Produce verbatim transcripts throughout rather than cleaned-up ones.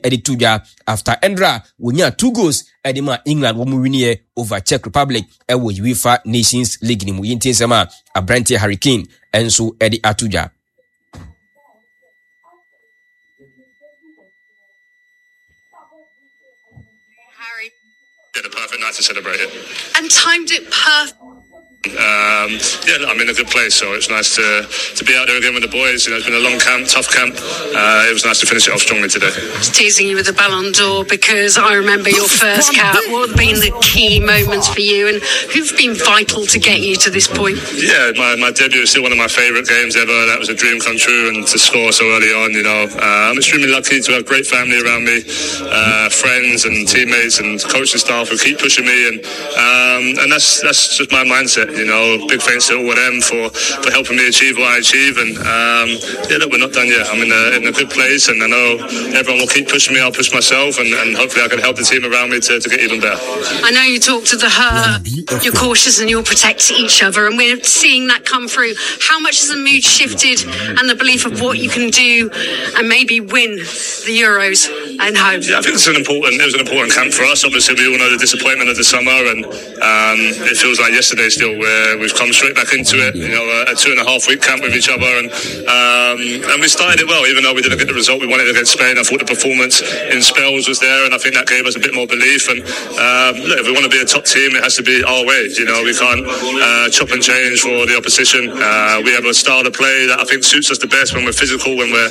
Eddie Tuja after Endra wonya two goals Edima England wo mu win over Czech Republic e wo UEFA Nations League ni mu yinti sema Abrante Hurricane enso Eddie Atuja. Harry did a perfect night to celebrate it. And timed it perfect. Um, yeah, I'm in a good place, so it's nice to to be out there again with the boys. You know, it's been a long camp, tough camp. Uh, it was nice to finish it off strongly today. I was teasing you with the Ballon d'Or because I remember your first cap. What have been the key moments for you, and who've been vital to get you to this point? Yeah, my, my debut is still one of my favourite games ever. That was a dream come true, and to score so early on, you know, uh, I'm extremely lucky to have great family around me, uh, friends and teammates and coaching staff who keep pushing me, and um, and that's that's just my mindset. You know, big thanks to all of them for, for helping me achieve what I achieve. And um, yeah, look, we're not done yet. I'm in a, in a good place, and I know everyone will keep pushing me. I'll push myself, and, and hopefully I can help the team around me to, to get even better. I know you talk to the her, you're cautious and you'll protect each other, and we're seeing that come through. How much has the mood shifted and the belief of what you can do and maybe win the Euros and home? Yeah, I think it's an important, it was an important camp for us. Obviously, we all know the disappointment of the summer, and um, it feels like yesterday still where we've come straight back into it. You know, a, a two and a half week camp with each other, and um, and we started it well, even though we didn't get the result we wanted against Spain. I thought the performance in spells was there, and I think that gave us a bit more belief. And um, look, if we want to be a top team, it has to be our way. You know, we can't uh, chop and change for the opposition. Uh, we have a style of play that I think suits us the best when we're physical, when we're.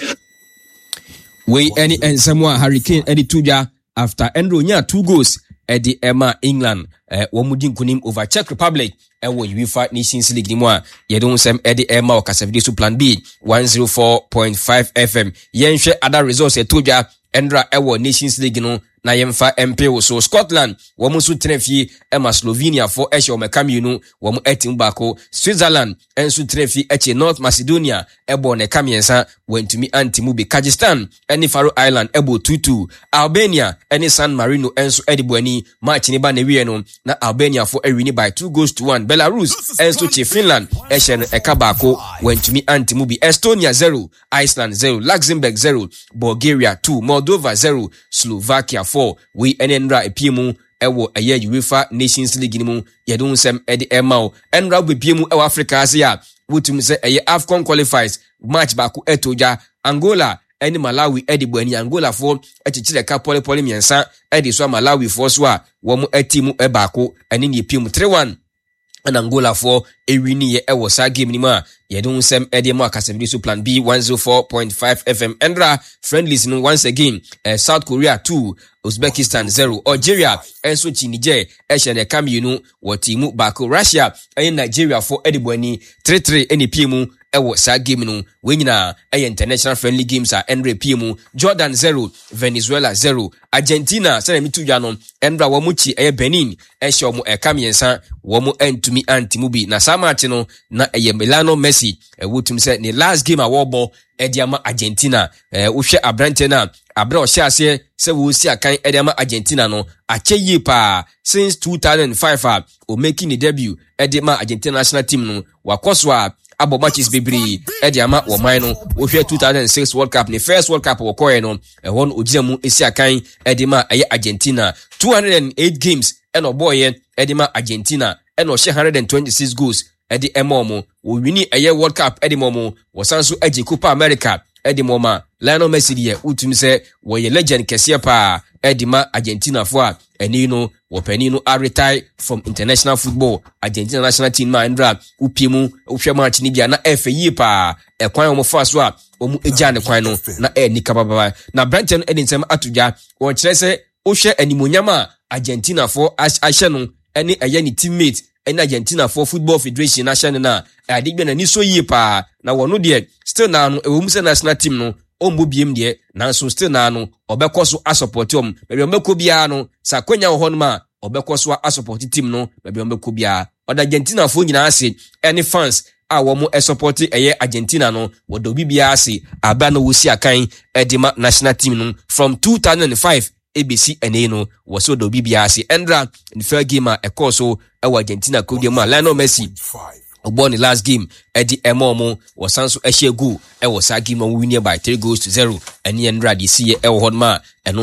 We any and someone Hurricane Eddie Tuja after Endronya two goals Eddie Emma England eh womudin kunim over Czech Republic e wo UEFA Nations League ni mo a ye don sem Eddie Emma o kasafide su plan B one oh four point five F M yen hwe other results e Tuja Endra e wo Nations League no na yemfa M P O. So Scotland womu su trefi ema Slovenia for eshe o mekaminu womu etim bako. Switzerland ensu trefi eche North Macedonia ebo ne kamiensa wentumi antimu be. Kyrgyzstan eni Faroe Island ebo two two. Albania eni San Marino ensu edibweni match ni ba ne wie no na Albania for ewini by two goals to one. Belarus ensu che Finland eshe no ekabako wentumi antimu be. Estonia zero, Iceland zero, Luxembourg zero, Bulgaria two, Moldova zero, Slovakia four. We enendra epiemu ewo eye UEFA Nations League ni mu yedun sem edi emao enra bepiemu ewo Africa Asia wutum se eye AFCON qualifiers match baku etoja Angola eni Malawi edi bwani Angola for echichire ka pole pole miensa edi so Malawi for so a wo mu etimu e baako eni ni epiemu three one and Angola for ewini ye ewo sa game ni ma yedun sem edi mo akasebidi so plan B one oh four point five F M endra friendlies no once again uh, South Korea two, Uzbekistan zero, Algeria enso Niger eshe ne kam yinu wotimu bako. Russia and Nigeria for edibwani three three eni piemu ewo sa game no wenyina eye international friendly games are Andre piemu. Jordan zero, Venezuela zero, Argentina sene mitujwa no endra wamuchi eye Benin eshe omu ekam yensa wamu entumi antimubi na samati no na eye Milano Messi e wotum se ni last game awobo ediama Argentina eh uhwe abrante na abra o hye se wo si akan ediama Argentina no ache yi pa since two thousand five a o making the debut ediama Argentina national team no wakoswa abo matches bebri ediama wo man no uhwe two thousand six World Cup ni first World Cup wo koye no e won ogiamu esi akan ediama eye Argentina two hundred eight games eno boy ediama Argentina eno one hundred twenty-six goals edi emomo wo wini eye World Cup edi momo wo sanso agi Copa America edi moma Lionel Messi die utum se wo ye legend kese pa edi ma Argentina fo a eni no wo pani no a retire from international football. Argentina national team ma ndra upiemu uhwe match ni bia na efe yi pa e kwan wo fo so a omu eja ne kwan no na e ni kababa na Brighton edi nsem atoja wo kire se uhwe animonyama Argentina fo ahye no eni eye ni teammate in Argentina for Football Federation national na adigbe na ni so yi pa na wono de still na no ewum se national team no ombo biem de na so still na no obekoso asupport om be omeko bia no sakwanya wo hono ma obekoso asupport team no be omeko bia oda Argentina for nyina ase any fans a wo mo support eye Argentina no wodo bibia ase aba no wosi akan edima national team no from two thousand five A B C eneno waso do bibia ase endra in fair game a ekoso e Argentina kodi ma Lionel Messi oboni last game edi emomo wasanso ehye goal e wo sa game win by three goals to zero eni endra di see e wo hodma eno